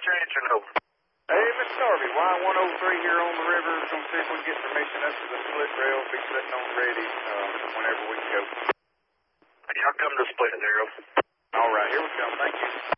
change or no? Hey, Mr. Darby, Y103 here on the river. We're going to see if we can get permission up to the split rail. Be sitting on ready whenever we can go. Hey, I'll come to the split, Daryl. All right, here we come. Thank you.